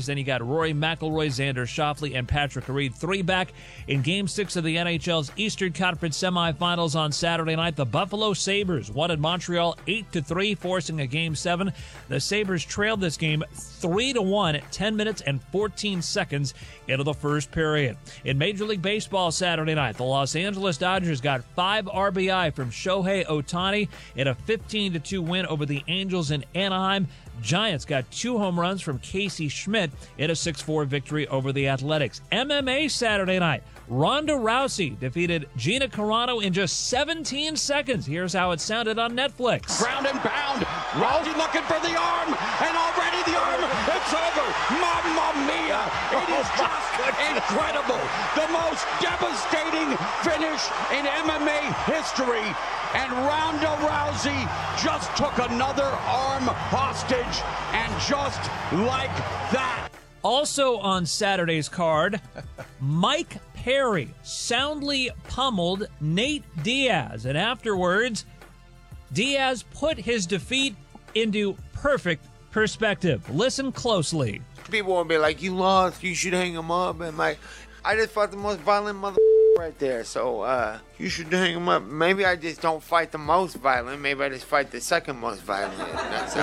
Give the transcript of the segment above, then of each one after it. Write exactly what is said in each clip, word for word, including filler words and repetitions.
Then you got Rory McIlroy, Xander Schauffele, and Patrick Reed. Three back in Game six of the N H L's Eastern Conference semifinals on Saturday night. The Buffalo Sabres won in Montreal eight to three, forcing a Game seven. The Sabres trailed this game three to one at ten minutes and fourteen seconds into the first period. In Major League Baseball Saturday night, the Los Angeles Dodgers got five R B I from Shohei Ohtani in a fifteen to two win over the Angels in Anaheim. Giants got two home runs from Casey Schmidt in a six four victory over the Athletics. M M A Saturday night, Ronda Rousey defeated Gina Carano in just seventeen seconds. Here's how it sounded on Netflix. Ground and pound. Rousey looking for the arm, and already the arm, it's over. Mamma mia. It is just incredible. The most devastating finish in M M A history. And Ronda Rousey just took another arm hostage, and just like that. Also on Saturday's card, Mike Perry soundly pummeled Nate Diaz. And afterwards, Diaz put his defeat into perfect perspective. Listen closely. People will be like, you lost, you should hang him up. And like, I just fought the most violent mother right there. So uh, you should hang him up. Maybe I just don't fight the most violent. Maybe I just fight the second most violent. That's,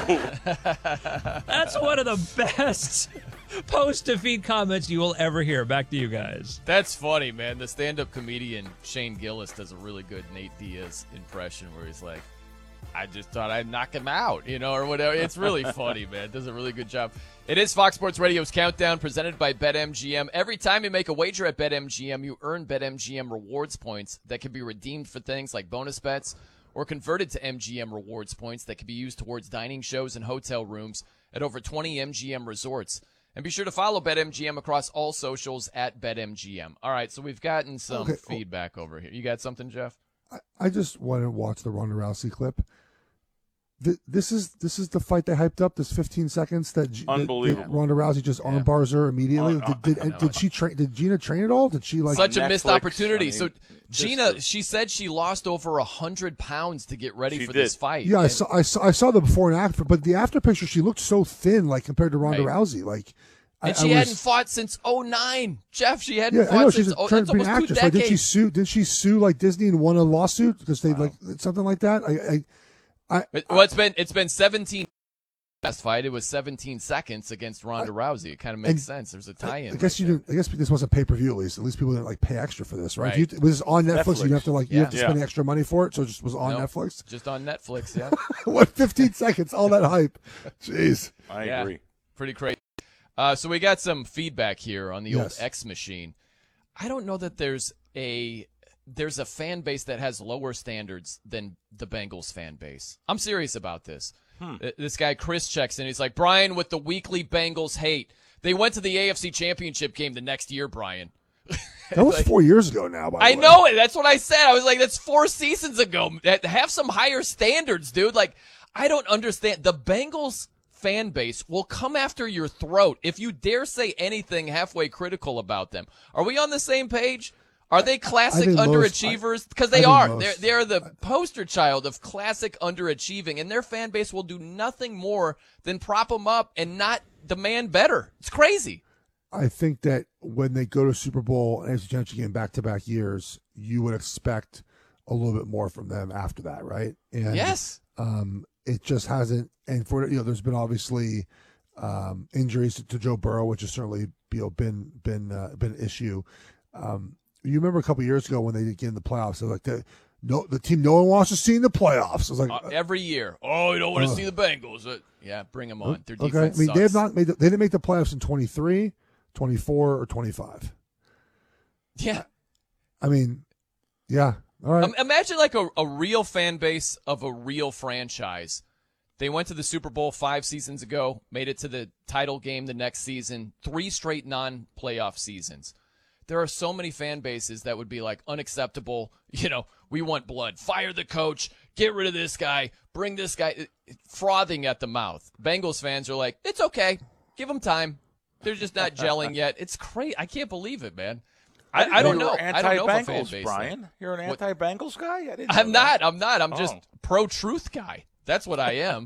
That's one of the best post-defeat comments you will ever hear. Back to you guys. That's funny, man. The stand-up comedian Shane Gillis does a really good Nate Diaz impression where he's like, I just thought I'd knock him out, you know, or whatever. It's really funny, man. Does a really good job. It is Fox Sports Radio's Countdown presented by BetMGM. Every time you make a wager at BetMGM, you earn BetMGM rewards points that can be redeemed for things like bonus bets or converted to M G M rewards points that can be used towards dining shows and hotel rooms at over twenty M G M resorts. And be sure to follow BetMGM across all socials at BetMGM. All right, so we've gotten some okay. feedback over here. You got something, Jeff? I, I just want to watch the Ronda Rousey clip. Th- this is this is the fight they hyped up. This fifteen seconds that, G- Unbelievable. that Ronda Rousey just yeah. armbars her immediately. Uh, uh, did did, did she train? Did Gina train at all? Did she like such a Netflix, missed opportunity? I mean, so Gina, a, she said she lost over a hundred pounds to get ready for did. this fight. Yeah, and, I saw, I saw I saw the before and after, but the after picture she looked so thin, like compared to Ronda right. Rousey, like. And I, she I hadn't was, fought since oh nine. Jeff, she hadn't yeah, fought I know, since she's oh, trying that's to be an almost two actress. Like, decades. did she sue? Did she sue like Disney and won a lawsuit because they wow. like something like that? I, I, I, But, well, it's been it's been seventeen. Best fight. It was seventeen seconds against Ronda I, Rousey. It kind of makes sense. There's a tie-in. I guess right you there. didn't. I guess this wasn't pay per view. At least, at least people didn't like pay extra for this, right? Right. If you, was this on Netflix? Netflix. You have to like you Yeah. have to spend Yeah. extra money for it, so it just was on Nope. Netflix. Just on Netflix, yeah. What fifteen seconds? All that hype. Jeez. I Yeah. agree. Pretty crazy. Uh, so we got some feedback here on the Yes. old X machine. I don't know that there's a there's a fan base that has lower standards than the Bengals fan base. I'm serious about this. Hmm. This guy Chris checks in. He's like, Brian with the weekly Bengals hate. They went to the A F C Championship game the next year, Brian. That was like, four years ago now. By the I way. know it. That's what I said. I was like, that's four seasons ago. Have some higher standards, dude. Like, I don't understand. The Bengals fan base will come after your throat if you dare say anything halfway critical about them. Are we on the same page? Are they classic underachievers? Because they are. They're, they're the poster child of classic underachieving, and their fan base will do nothing more than prop them up and not demand better. It's crazy. I think that when they go to Super Bowl and A F C Championship game back-to-back years, you would expect a little bit more from them after that, right? And, yes. Um, it just hasn't. And for you know, there's been obviously um, injuries to, to Joe Burrow, which has certainly you know been been uh, been an issue. Um, you remember a couple years ago when they did get in the playoffs? It was like the no, the team no one wants to see in the playoffs. I was like uh, every year. Oh, you don't want to uh, see the Bengals? Uh, yeah, bring them on. Their defense okay. I mean, sucks. they have not made. The, they didn't make the playoffs in twenty-three, twenty-four, or twenty-five. Yeah. I mean, yeah. All right. Um, imagine like a, a real fan base of a real franchise. They went to the Super Bowl five seasons ago, made it to the title game the next season, three straight non-playoff seasons. There are so many fan bases that would be like unacceptable. You know, we want blood. Fire the coach. Get rid of this guy. Bring this guy. Frothing at the mouth. Bengals fans are like, it's okay. Give them time. They're just not gelling yet. It's crazy. I can't believe it, man. I, I don't know. I don't know if a fan base. Brian, you're an anti-Bengals guy? I didn't I'm know not. that. I'm not. I'm just Oh. pro-truth guy. That's what I am.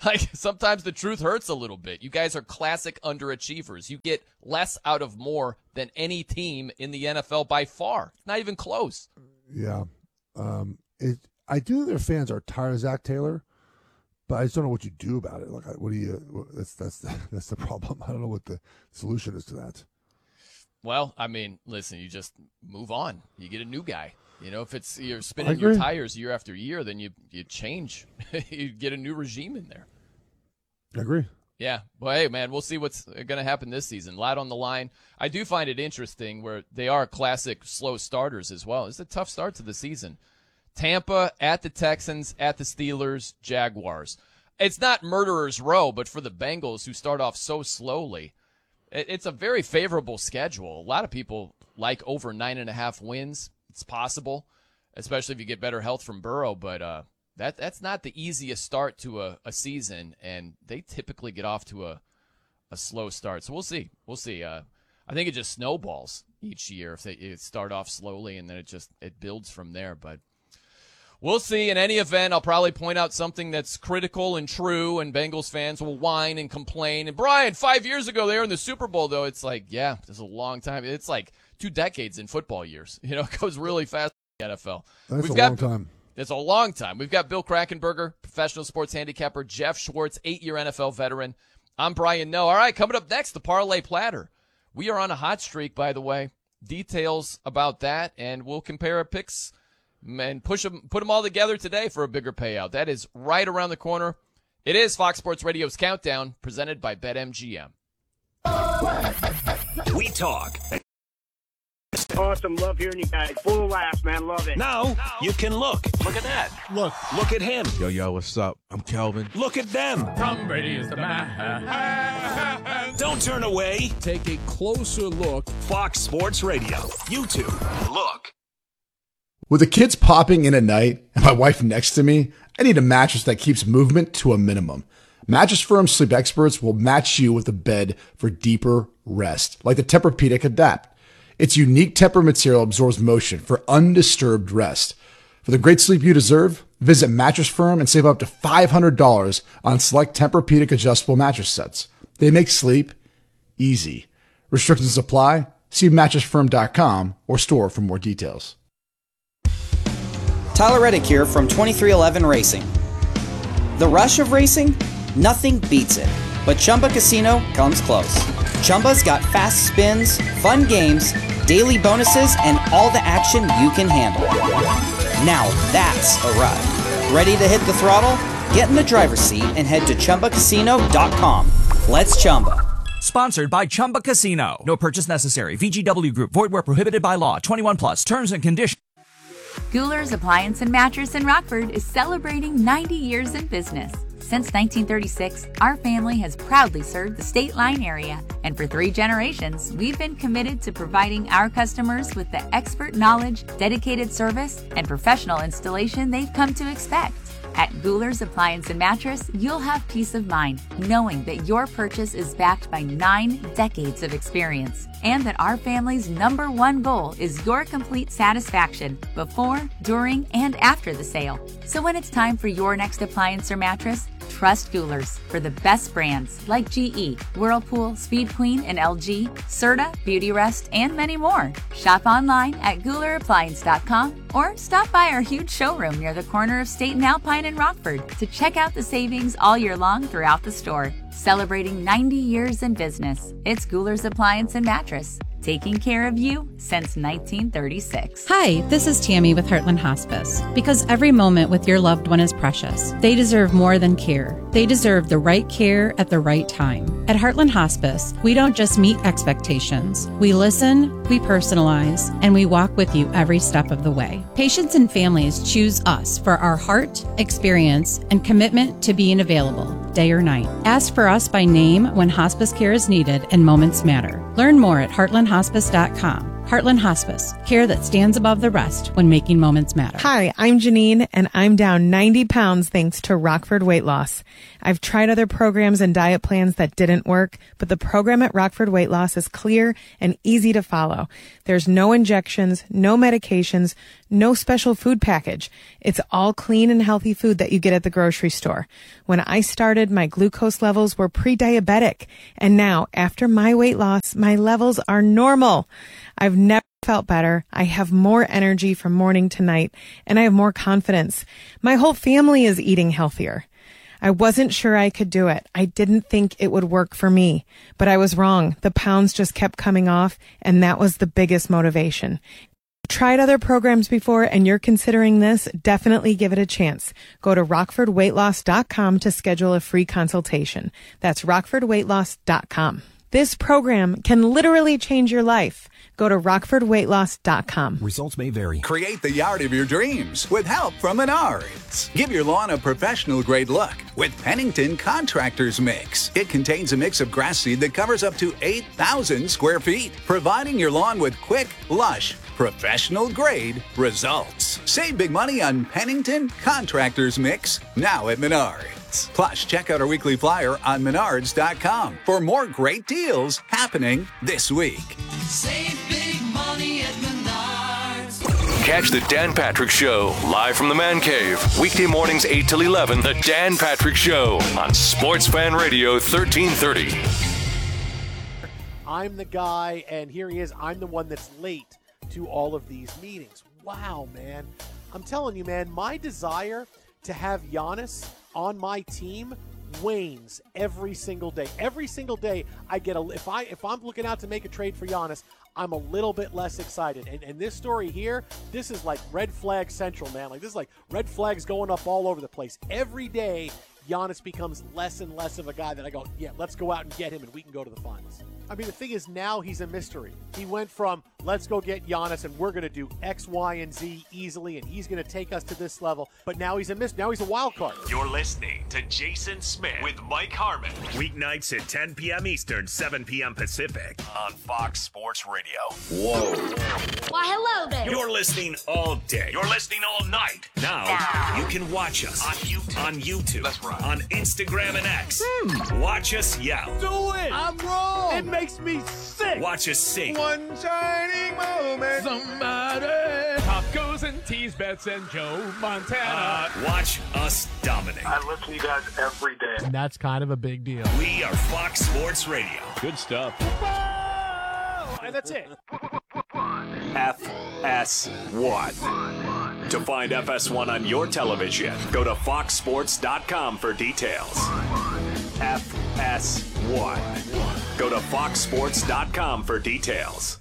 Like, sometimes the truth hurts a little bit. You guys are classic underachievers. You get less out of more than any team in the N F L by far. Not even close. Yeah. Um, it, I do think their fans are tired of Zach Taylor, but I just don't know what you do about it. Like, what do you, that's, that's, the, that's the problem. I don't know what the solution is to that. Well, I mean, listen, you just move on. You get a new guy. You know, if it's you're spinning your tires year after year, then you you change. You get a new regime in there. I agree. Yeah. Well, hey, man, we'll see what's going to happen this season. A lot on the line. I do find it interesting where they are classic slow starters as well. It's a tough start to the season. Tampa, at the Texans, at the Steelers, Jaguars. It's not murderer's row, but for the Bengals, who start off so slowly, it's a very favorable schedule. A lot of people like over nine and a half wins. It's possible, especially if you get better health from Burrow, but uh, that that's not the easiest start to a, a season, and they typically get off to a, a slow start. So we'll see. We'll see. Uh, I think it just snowballs each year if they it start off slowly, and then it just it builds from there. But we'll see. In any event, I'll probably point out something that's critical and true, and Bengals fans will whine and complain. And Brian, five years ago they were in the Super Bowl, though. It's like, yeah, this is a long time. It's like two decades in football years. You know, it goes really fast in the N F L. That's We've a got, long time. It's a long time. We've got Bill Krakenberger, professional sports handicapper, Jeff Schwartz, eight-year N F L veteran. I'm Brian Noe. All right, coming up next, the Parlay Platter. We are on a hot streak, by the way. Details about that, and we'll compare our picks and push them, put them all together today for a bigger payout. That is right around the corner. It is Fox Sports Radio's Countdown, presented by BetMGM. We talk. Awesome. Love hearing you guys. Full of laughs, man. Love it. Now you can look. Look at that. Look. Look at him. Yo, yo, what's up? I'm Kelvin. Look at them. Tom Brady is the man. Don't turn away. Take a closer look. Fox Sports Radio. YouTube. Look. With the kids popping in at night and my wife next to me, I need a mattress that keeps movement to a minimum. Mattress Firm Sleep Experts will match you with a bed for deeper rest, like the Tempur-Pedic Adapt. Its unique Tempur material absorbs motion for undisturbed rest. For the great sleep you deserve, visit Mattress Firm and save up to five hundred dollars on select Tempur-Pedic adjustable mattress sets. They make sleep easy. Restrictions apply. See mattress firm dot com or store for more details. Tyler Reddick here from twenty-three eleven Racing. The rush of racing? Nothing beats it. But Chumba Casino comes close. Chumba's got fast spins, fun games, daily bonuses, and all the action you can handle. Now that's a ride. Ready to hit the throttle? Get in the driver's seat and head to Chumba Casino dot com. Let's Chumba. Sponsored by Chumba Casino. No purchase necessary. V G W Group. Void where prohibited by law. twenty-one plus. Terms and conditions. Goular's Appliance and Mattress in Rockford is celebrating ninety years in business. Since nineteen thirty-six, our family has proudly served the State Line area, and for three generations, we've been committed to providing our customers with the expert knowledge, dedicated service, and professional installation they've come to expect. At Goular's Appliance and Mattress, you'll have peace of mind knowing that your purchase is backed by nine decades of experience, and that our family's number one goal is your complete satisfaction before, during, and after the sale. So when it's time for your next appliance or mattress, trust Goular's for the best brands like G E, Whirlpool, Speed Queen, and L G, Serta, Beautyrest, and many more. Shop online at Goular Appliance dot com or stop by our huge showroom near the corner of State and Alpine in Rockford to check out the savings all year long throughout the store. Celebrating ninety years in business, it's Goular's Appliance and Mattress, taking care of you since nineteen thirty-six. Hi, this is Tammy with Heartland Hospice. Because every moment with your loved one is precious, they deserve more than care. They deserve the right care at the right time. At Heartland Hospice, we don't just meet expectations. We listen, we personalize, and we walk with you every step of the way. Patients and families choose us for our heart, experience, and commitment to being available, day or night. Ask for us by name when hospice care is needed and moments matter. Learn more at heartland hospice dot com. Heartland Hospice, care that stands above the rest when making moments matter. Hi, I'm Janine, and I'm down ninety pounds thanks to Rockford Weight Loss. I've tried other programs and diet plans that didn't work, but the program at Rockford Weight Loss is clear and easy to follow. There's no injections, no medications, No special food package. It's all clean and healthy food that you get at the grocery store. When I started, my glucose levels were pre-diabetic. And now, after my weight loss, my levels are normal. I've never felt better. I have more energy from morning to night, and I have more confidence. My whole family is eating healthier. I wasn't sure I could do it. I didn't think it would work for me, but I was wrong. The pounds just kept coming off, and that was the biggest motivation. Tried other programs before and you're considering this, definitely give it a chance. Go to rockford weight loss dot com to schedule a free consultation. That's rockford weight loss dot com. This program can literally change your life. Go to rockford weight loss dot com. Results may vary. Create the yard of your dreams with help from Menards. Give your lawn a professional-grade look with Pennington Contractors Mix. It contains a mix of grass seed that covers up to eight thousand square feet, providing your lawn with quick, lush, professional-grade results. Save big money on Pennington Contractors Mix now at Menards. Plus, check out our weekly flyer on menards dot com for more great deals happening this week. Save big money at Menards. Catch the Dan Patrick Show live from the Man Cave. Weekday mornings eight till eleven. The Dan Patrick Show on Sports Fan Radio thirteen thirty. I'm the guy, and here he is. I'm the one that's late to all of these meetings. Wow, man. I'm telling you, man, my desire to have Giannis on my team wanes every single day. Every single day I get a if I if I'm looking out to make a trade for Giannis, I'm a little bit less excited. And and this story here, this is like red flag central, man. Like this is like red flags going up all over the place. Every day Giannis becomes less and less of a guy that I go, yeah, let's go out and get him and we can go to the finals. I mean, the thing is now he's a mystery. He went from let's go get Giannis and we're going to do X, Y, and Z easily and he's going to take us to this level. But now he's a mystery. Now he's a wild card. You're listening to Jason Smith with Mike Harmon. Weeknights at ten p.m. Eastern, seven p.m. Pacific on Fox Sports Radio. Whoa. Why, hello there. You're listening all day. You're listening all night. Now you can watch us on YouTube. On YouTube. That's right. On Instagram and X. Hmm. Watch us yell. Do it. I'm wrong. It makes me sick. Watch us sing. One shining moment. Somebody. Tacos and teas, bets and Joe Montana. Uh, watch us dominate. I listen to you guys every day. And that's kind of a big deal. We are Fox Sports Radio. Good stuff. And that's it. F S one. To find F S one on your television, go to fox sports dot com for details. F S one. Go to fox sports dot com for details.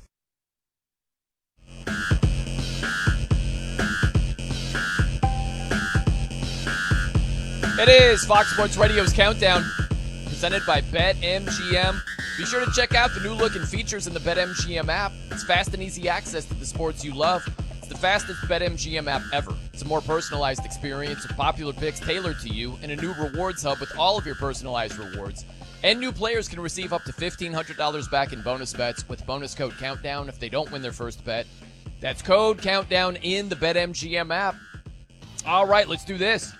It is Fox Sports Radio's Countdown, presented by BetMGM. Be sure to check out the new look and features in the BetMGM app. It's fast and easy access to the sports you love. It's the fastest BetMGM app ever. It's a more personalized experience with popular picks tailored to you and a new rewards hub with all of your personalized rewards. And new players can receive up to fifteen hundred dollars back in bonus bets with bonus code COUNTDOWN if they don't win their first bet. That's code COUNTDOWN in the BetMGM app. All right, let's do this.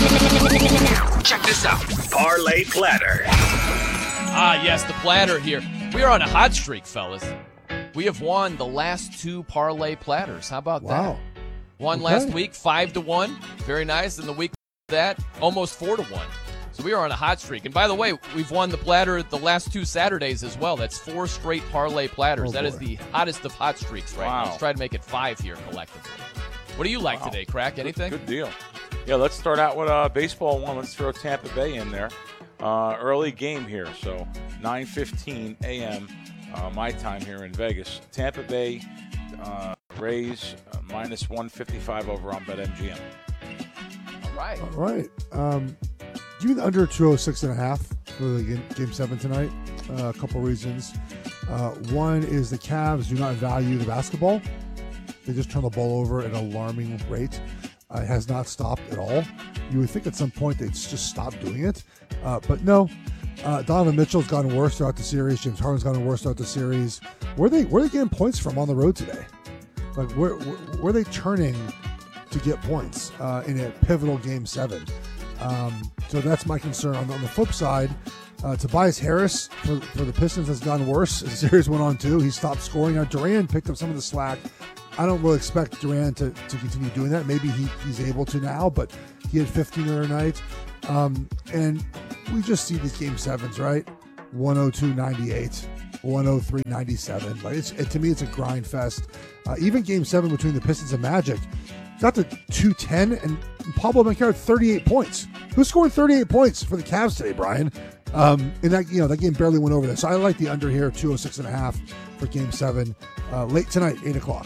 Check this out. Parlay Platter. Ah, yes, the platter here. We are on a hot streak, fellas. We have won the last two parlay platters. How about Wow. that? Won Okay. last week, five to one. Very nice. And the week before that, almost four to one. So we are on a hot streak. And by the way, we've won the platter the last two Saturdays as well. That's four straight parlay platters. Oh, that is boy. the hottest of hot streaks right Wow. now. Let's try to make it five here collectively. What do you like Wow. today, Crack? Anything? Good, good deal. Yeah, let's start out with uh, baseball one. Let's throw Tampa Bay in there. Uh, early game here, so nine fifteen a.m. Uh, my time here in Vegas. Tampa Bay uh, Rays uh, minus one fifty-five over on BetMGM. All right. All right. Um, give me the under two oh six and a half for the game, game seven tonight. Uh, a couple reasons. Uh, one is the Cavs do not value the basketball. They just turn the ball over at an alarming rate. Uh, it has not stopped at all. You would think at some point they'd just stop doing it. Uh, but no. Uh, Donovan Mitchell's gotten worse throughout the series. James Harden's gotten worse throughout the series. Where are they, where are they getting points from on the road today? Like, where, where, where are they turning to get points uh, in a pivotal game seven? Um, so that's my concern. On the, on the flip side, uh, Tobias Harris for, for the Pistons has gotten worse as the series went on too. He stopped scoring. Now Durant picked up some of the slack. I don't really expect Durant to, to continue doing that. Maybe he, he's able to now, but he had fifteen the other night. Um, and we just see these game sevens, right? one oh two ninety-eight, one oh three ninety-seven. Like it's, it, to me, it's a grind fest. Uh, even game seven between the Pistons and Magic got to two ten, and Pablo Banchero had thirty-eight points. Who's scoring thirty-eight points for the Cavs today, Brian? Um, and that, you know, that game barely went over there. So I like the under here, two oh six and a half for game seven, uh, late tonight, eight o'clock.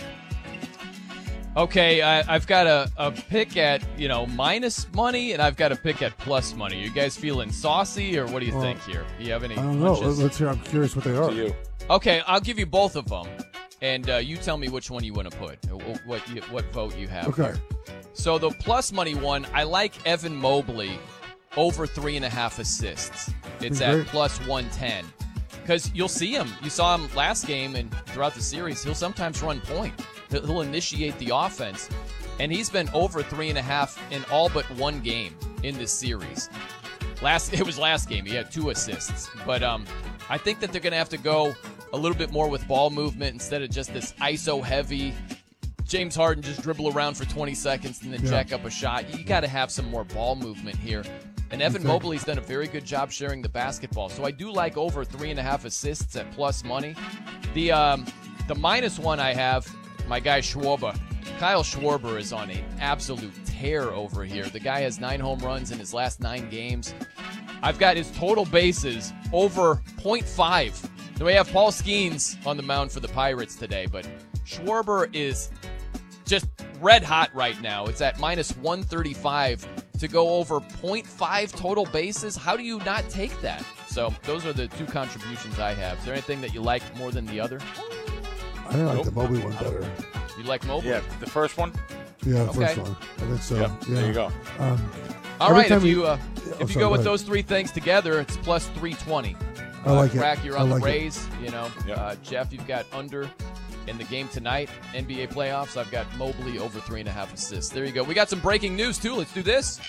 Okay, I, I've got a, a pick at, you know, minus money, and I've got a pick at plus money. Are you guys feeling saucy, or what do you Well, think here? Do you have any I don't know. hunches? Let's hear. I'm curious what they are. Okay, I'll give you both of them, and uh, you tell me which one you want to put, uh, what you, what vote you have. Okay. Here. So the plus money one, I like Evan Mobley over three and a half assists. It's at Great. plus one ten. Because you'll see him. You saw him last game, and throughout the series, he'll sometimes run point. He'll he'll initiate the offense. And he's been over three and a half in all but one game in this series. Last It was last game. He had two assists. But um, I think that they're going to have to go a little bit more with ball movement instead of just this I S O-heavy, James Harden just dribble around for twenty seconds and then Yeah. jack up a shot. You got to have some more ball movement here. And Evan think? Mobley's done a very good job sharing the basketball. So I do like over three and a half assists at plus money. The um, the minus one I have, my guy Schwarber. Kyle Schwarber is on an absolute tear over here. The guy has nine home runs in his last nine games. I've got his total bases over point five. Then we have Paul Skeens on the mound for the Pirates today, but Schwarber is just red hot right now. It's at minus one thirty-five to go over point five total bases. How do you not take that? So those are the two contributions I have. Is there anything that you like more than the other? I like Nope. the Mobley one better. You like Mobley? Yeah, the first one. Yeah, the Okay. first one. I think so. Yep, yeah. there you go. Um, All every right, time if we- you uh, Oh, if you sorry, go with ahead. those three things together, it's plus three twenty. I like it. Crack, you're I on like the it. Rays. You know, uh, Jeff, you've got under in the game tonight, N B A playoffs. I've got Mobley over three and a half assists. There you go. We got some breaking news too. Let's do this.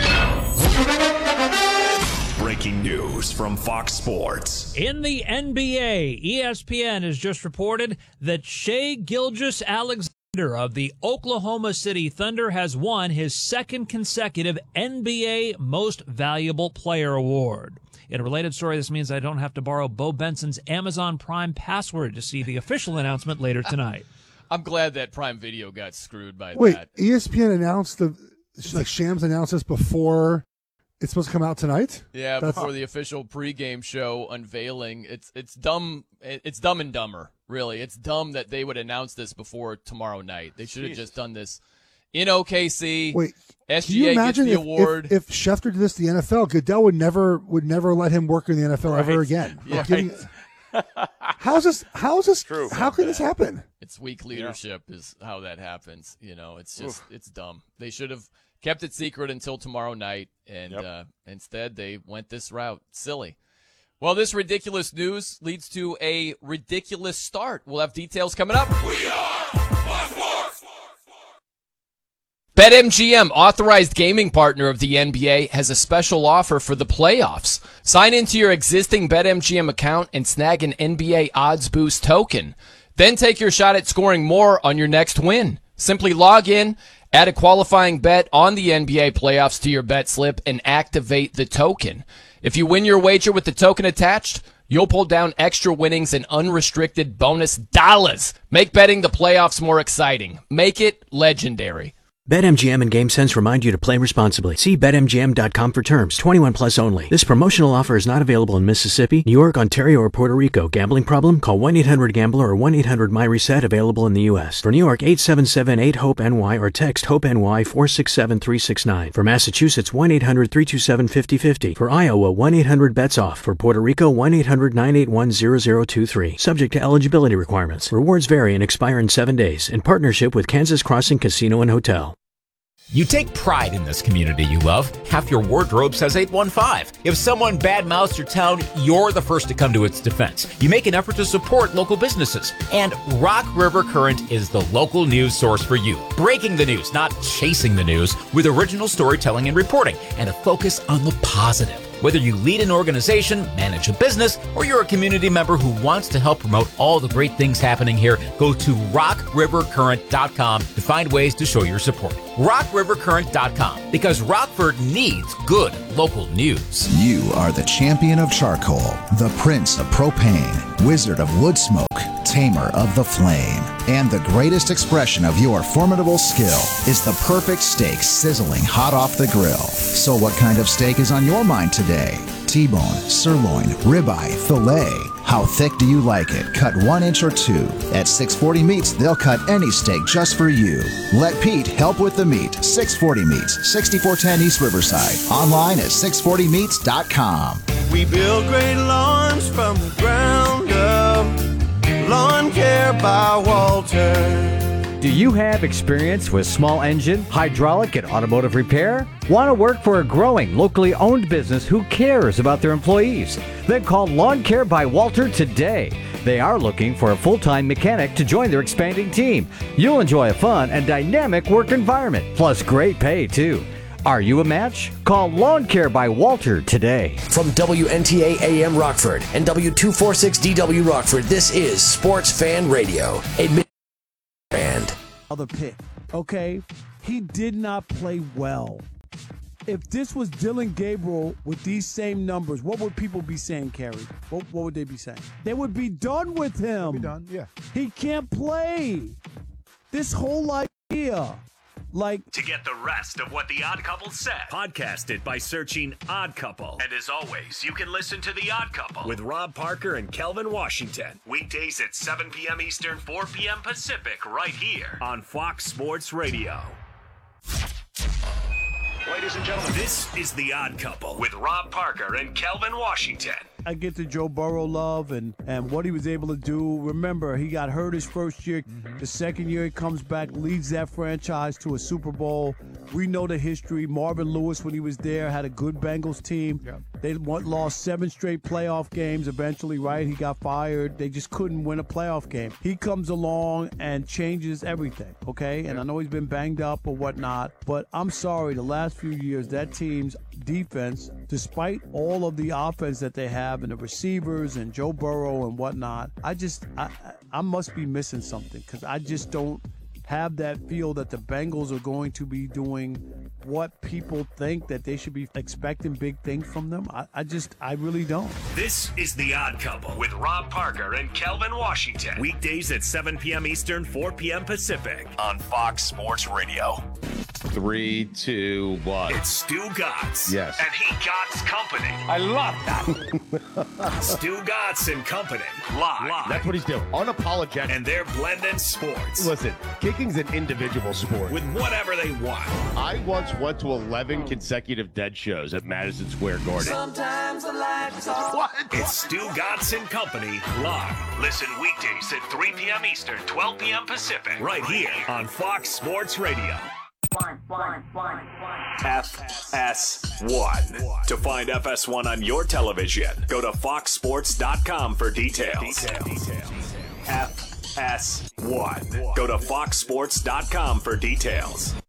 Breaking news from Fox Sports. In the N B A, E S P N has just reported that Shai Gilgeous-Alexander of the Oklahoma City Thunder has won his second consecutive N B A Most Valuable Player award. In a related story, this means I don't have to borrow Bo Benson's Amazon Prime password to see the official announcement later tonight. I'm glad that Prime Video got screwed by Wait, that. E S P N announced the like Shams announced this before it's supposed to come out tonight. Yeah, That's- before the official pregame show unveiling. It's it's dumb. It's dumb and dumber, really. It's dumb that they would announce this before tomorrow night. They should have just done this in O K C. Wait, S can you G A gets imagine the if, award. if, if Schefter did this to the N F L, Goodell would never would never let him work in the N F L ever Right. again. Yeah. Giving- how's this? How is this? True. How can this happen? It's weak leadership is how that happens. You know, it's just it's dumb. They should have kept it secret until tomorrow night, and Yep. uh, instead they went this route. Silly. Well, this ridiculous news leads to a ridiculous start. We'll have details coming up. BetMGM, authorized gaming partner of the N B A, has a special offer for the playoffs. Sign into your existing BetMGM account and snag an N B A Odds Boost token. Then take your shot at scoring more on your next win. Simply log in, add a qualifying bet on the N B A playoffs to your bet slip, and activate the token. If you win your wager with the token attached, you'll pull down extra winnings and unrestricted bonus dollars. Make betting the playoffs more exciting. Make it legendary. BetMGM and GameSense remind you to play responsibly. See Bet M G M dot com for terms. twenty-one plus only. This promotional offer is not available in Mississippi, New York, Ontario, or Puerto Rico. Gambling problem? Call one eight hundred gambler or one eight hundred my reset, available in the U S. For New York, eight seven seven eight hope N Y or text HOPE-NY four six seven three six nine. For Massachusetts, one eight hundred three two seven five zero five zero. For Iowa, one eight hundred bets off. For Puerto Rico, one eight hundred nine eight one zero zero two three. Subject to eligibility requirements. Rewards vary and expire in seven days. In partnership with Kansas Crossing Casino and Hotel. You take pride in this community you love. Half your wardrobe says eight one five. If someone badmouths your town, you're the first to come to its defense. You make an effort to support local businesses. And Rock River Current is the local news source for you. Breaking the news, not chasing the news, with original storytelling and reporting, and a focus on the positive. Whether you lead an organization, manage a business, or you're a community member who wants to help promote all the great things happening here, go to rock river current dot com to find ways to show your support. rock river current dot com, because Rockford needs good local news. You are the champion of charcoal, the prince of propane, wizard of wood smoke, tamer of the flame, and the greatest expression of your formidable skill is the perfect steak sizzling hot off the grill. So what kind of steak is on your mind today? T-bone, sirloin, ribeye, filet. How thick do you like it? Cut one inch or two. At six forty Meats, they'll cut any steak just for you. Let Pete help with the meat. six forty Meats, sixty-four ten East Riverside. Online at six forty meats dot com. We build great lawns from the ground up. Lawn Care by Walter. Do you have experience with small engine, hydraulic, and automotive repair? Want to work for a growing, locally owned business who cares about their employees? Then call Lawn Care by Walter today. They are looking for a full-time mechanic to join their expanding team. You'll enjoy a fun and dynamic work environment, plus great pay, too. Are you a match? Call Lawn Care by Walter today. From W N T A A M Rockford and W two forty-six D W Rockford, this is Sports Fan Radio. A band. Other pick. Okay, he did not play well. If this was Dylan Gabriel with these same numbers, what would people be saying, Kerry? What, what would they be saying? They would be done with him. Be done, yeah. He can't play. This whole idea. Like, to get the rest of what The Odd Couple said, podcast it by searching Odd Couple. And as always, you can listen to The Odd Couple with Rob Parker and Kelvin Washington. Weekdays at seven p.m. Eastern, four p.m. Pacific, right here on Fox Sports Radio. Ladies and gentlemen, this is The Odd Couple with Rob Parker and Kelvin Washington. I get the Joe Burrow love and, and what he was able to do. Remember, he got hurt his first year. Mm-hmm. The second year he comes back, leads that franchise to a Super Bowl. We know the history. Marvin Lewis, when he was there, had a good Bengals team. Yep. They lost seven straight playoff games eventually, right? He got fired. They just couldn't win a playoff game. He comes along and changes everything, okay? And I know he's been banged up or whatnot, but I'm sorry, the last few years, that team's defense, despite all of the offense that they have and the receivers and Joe Burrow and whatnot, I just, I, I must be missing something because I just don't have that feel that the Bengals are going to be doing what people think that they should be expecting big things from them. I, I just, I really don't. This is The Odd Couple with Rob Parker and Kelvin Washington. Weekdays at seven p.m. Eastern, four p.m. Pacific on Fox Sports Radio. Three, two, one. It's Stu Gotts. Yes. And he Gotts Company. I love that. Stu Gotts and Company. Live. Live. That's what he's doing. Unapologetic. And they're blending sports. Listen, kicking's an individual sport. With whatever they want. I once went to eleven consecutive dead shows at Madison Square Garden. Sometimes I like to talk. What? It's Stu Gotts and Company live. Listen weekdays at three p.m. Eastern, twelve p.m. Pacific. Right here on Fox Sports Radio. One, one, one, one. F S one. To find F S one on your television, go to fox sports dot com for details. details. F S one. Go to fox sports dot com for details.